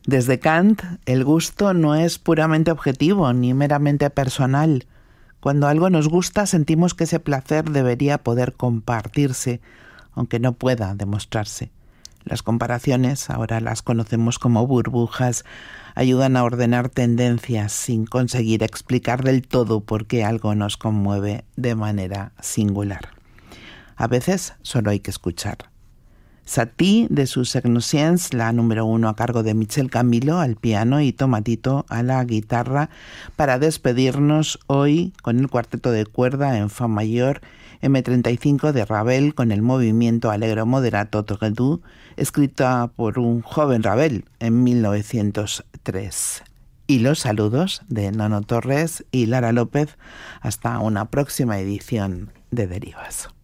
Desde Kant, el gusto no es puramente objetivo ni meramente personal. Cuando algo nos gusta, sentimos que ese placer debería poder compartirse, aunque no pueda demostrarse. Las comparaciones, ahora las conocemos como burbujas, ayudan a ordenar tendencias sin conseguir explicar del todo por qué algo nos conmueve de manera singular. A veces solo hay que escuchar. Satie de sus Gnosiens, la número 1 a cargo de Michel Camilo al piano y Tomatito a la guitarra, para despedirnos hoy con el cuarteto de cuerda en fa mayor M35 de Ravel con el movimiento Allegro moderato Touré-du, escrita por un joven Ravel en 1903. Y los saludos de Nono Torres y Lara López hasta una próxima edición de Derivas.